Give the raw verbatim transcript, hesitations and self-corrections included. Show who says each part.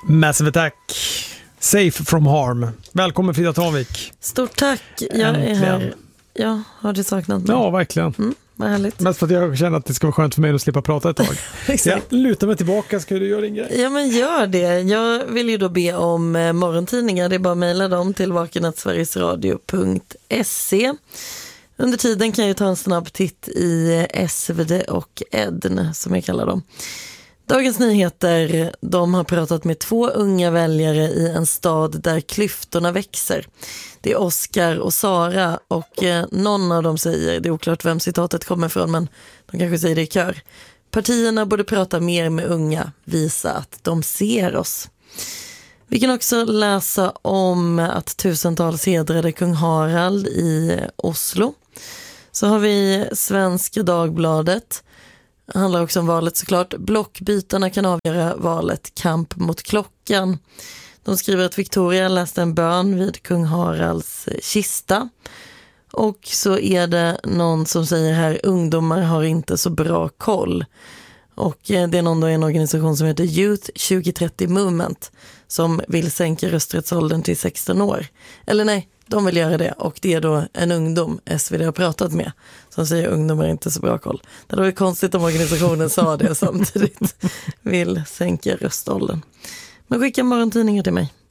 Speaker 1: Massive Attack, Safe from Harm. Välkommen Frida Tavik.
Speaker 2: Stort tack, jag är här. Ja, har du saknat mig?
Speaker 1: Ja, verkligen.
Speaker 2: Mm, vad härligt.
Speaker 1: Mest för att jag känner att det ska vara skönt för mig att slippa prata ett tag. Jag lutar mig tillbaka, ska du göra din grej?
Speaker 2: Ja, men gör det. Jag vill ju då be om eh, morgontidningar. Det är bara att mejla dem till vaken.sverigesradio punkt se. Under tiden kan jag ta en snabb titt i S V D och Edn, som jag kallar dem. Dagens Nyheter, de har pratat med två unga väljare i en stad där klyftorna växer. Det är Oskar och Sara och eh, någon av dem säger, det är oklart vem citatet kommer från, men de kanske säger det i kör. Partierna borde prata mer med unga, visa att de ser oss. Vi kan också läsa om att tusentals hedrade kung Harald i Oslo. Så har vi Svenska Dagbladet. Det handlar också om valet såklart. Blockbytarna kan avgöra valet, kamp mot klockan. De skriver att Victoria läste en bön vid kung Haralds kista. Och så är det någon som säger här, ungdomar har inte så bra koll. Och det är någon då i en organisation som heter Youth tjugo trettio Movement som vill sänka rösträttsåldern till sexton år. Eller nej, de vill göra det, och det är då en ungdom S V D har pratat med som säger ungdomar är inte så bra koll. Det var konstigt om organisationen sa det samtidigt vill sänka röståldern. Men skicka morgontidningar till mig.